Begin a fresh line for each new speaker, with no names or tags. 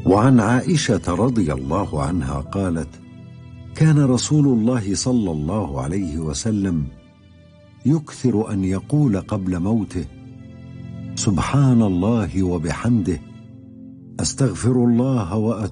وعن عائشة رضي الله عنها قالت: كان رسول الله صلى الله عليه وسلم يكثر أن يقول قبل موته: سبحان الله وبحمده، أستغفر الله وأتوب